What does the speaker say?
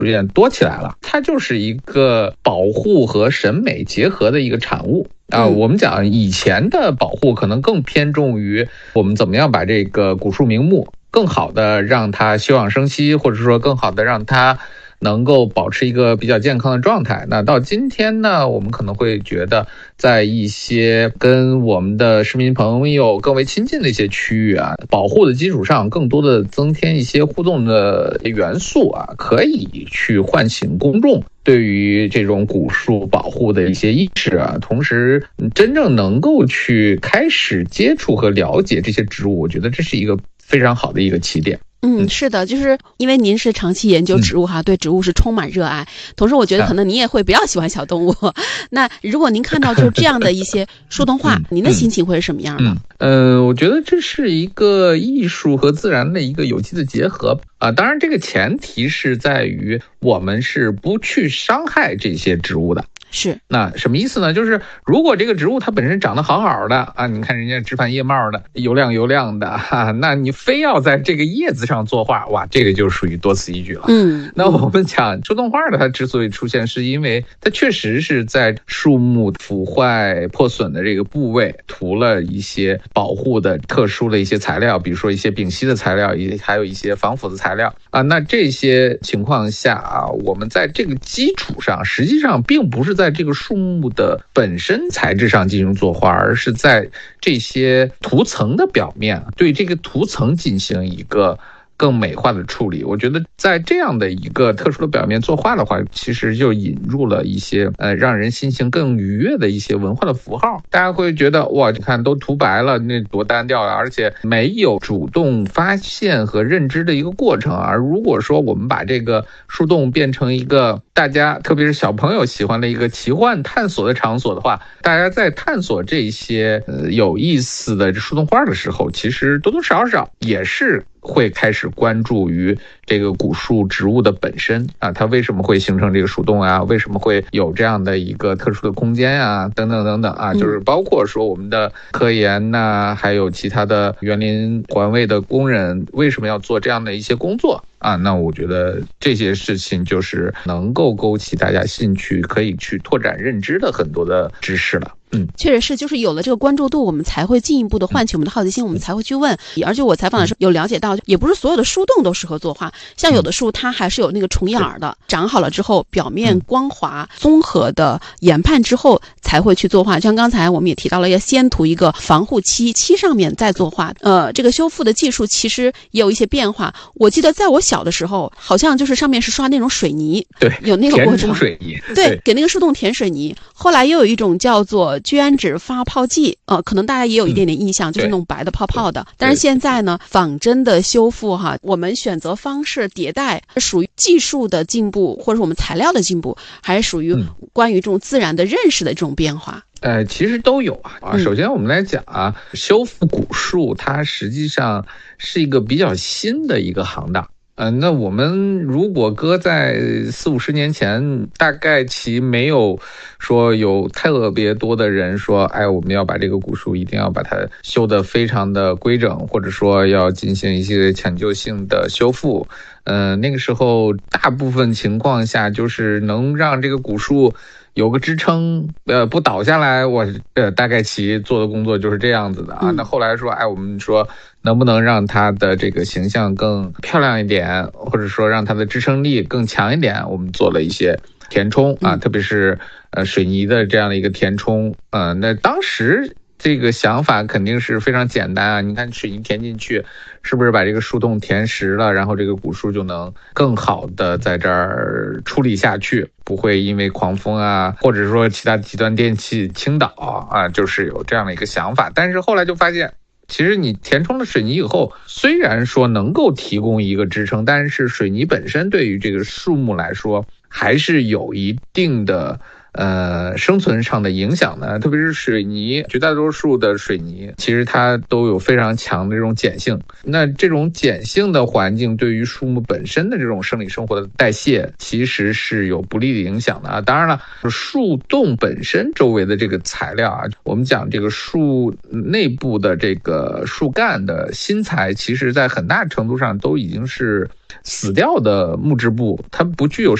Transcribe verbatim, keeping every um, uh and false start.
逐渐多起来了。它就是一个保护和审美结合的一个产物啊。我们讲以前的保护可能更偏重于我们怎么样把这个古树名木更好的让它休养生息，或者说更好的让它能够保持一个比较健康的状态。那到今天呢，我们可能会觉得在一些跟我们的市民朋友更为亲近的一些区域啊，保护的基础上更多的增添一些互动的元素啊，可以去唤醒公众对于这种古树保护的一些意识啊，同时真正能够去开始接触和了解这些植物，我觉得这是一个非常好的一个起点。 嗯，是的，就是因为您是长期研究植物哈，嗯、对植物是充满热爱。同时，我觉得可能您也会比较喜欢小动物。啊、那如果您看到就是这样的一些树洞画，嗯、您的心情会是什么样的？嗯， 嗯呃，我觉得这是一个艺术和自然的一个有机的结合啊。当然，这个前提是在于我们是不去伤害这些植物的。 是， 那什么意思呢？就是如果这个植物它本身长得好好的啊，你看人家枝繁叶茂的，油亮油亮的哈、啊，那你非要在这个叶子上作画，哇，这个就属于多此一举了。 嗯， 那我们讲树洞画的，它之所以出现，是因为它确实是在树木腐坏破损的这个部位涂了一些保护的特殊的一些材料，比如说一些丙烯的材料，也还有一些防腐的材料啊。那这些情况下啊，我们在这个基础上，实际上并不是在在这个树木的本身材质上进行作画，而是在这些涂层的表面对这个涂层进行一个更美化的处理。我觉得在这样的一个特殊的表面作画的话，其实就引入了一些呃让人心情更愉悦的一些文化的符号。大家会觉得哇，你看都涂白了，那多单调啊，而且没有主动发现和认知的一个过程。而如果说我们把这个树洞变成一个大家特别是小朋友喜欢的一个奇幻探索的场所的话，大家在探索这些呃有意思的树洞画的时候，其实多多少少也是会开始关注于这个古树植物的本身啊，它为什么会形成这个树洞啊？为什么会有这样的一个特殊的空间啊？等等等等啊，就是包括说我们的科研呐、啊，还有其他的园林环卫的工人为什么要做这样的一些工作啊？那我觉得这些事情就是能够勾起大家兴趣，可以去拓展认知的很多的知识了。嗯， 确实是，就是有了这个关注度，我们才会进一步的唤起我们的好奇心，我们才会去问。而且我采访的时候有了解到，也不是所有的树洞都适合作画，像有的树它还是有那个虫眼儿的，长好了之后表面光滑综合的研判之后才会去作画。像刚才我们也提到了，要先涂一个防护漆，漆上面再作画。呃，这个修复的技术其实也有一些变化。我记得在我小的时候，好像就是上面是刷那种水泥， 对， 有那个过程， 水泥， 对，对，给那个树洞填水泥。后来又有一种叫做聚氨酯发泡剂，呃，可能大家也有一点点印象，嗯、就是那种白的泡泡的。但是现在呢，仿真的修复哈，我们选择方式迭代，属于技术的进步，或者是我们材料的进步，还是属于关于这种自然的认识的这种变化？ 呃，其实都有啊。啊，首先我们来讲啊，嗯、修复古树它实际上是一个比较新的一个行当。呃，那我们如果搁在四五十年前，大概其没有说有特别多的人说，哎，我们要把这个古树一定要把它修得非常的规整，或者说要进行一些抢救性的修复。呃，那个时候大部分情况下就是能让这个古树有个支撑，呃，不倒下来，我呃大概其做的工作就是这样子的啊。那后来说，哎，我们说能不能让它的这个形象更漂亮一点，或者说让它的支撑力更强一点，我们做了一些填充啊，特别是呃水泥的这样的一个填充。呃，那当时这个想法肯定是非常简单啊，你看水泥填进去，是不是把这个树洞填实了，然后这个古树就能更好的在这儿处理下去，不会因为狂风啊，或者说其他极端天气倾倒啊，就是有这样的一个想法。但是后来就发现，其实你填充了水泥以后，虽然说能够提供一个支撑，但是水泥本身对于这个树木来说还是有一定的呃生存上的影响呢？特别是水泥，绝大多数的水泥其实它都有非常强的这种碱性。那这种碱性的环境对于树木本身的这种生理生活的代谢其实是有不利的影响的啊。当然了，树洞本身周围的这个材料啊，我们讲这个树内部的这个树干的新材，其实在很大程度上都已经是死掉的木质部，它不具有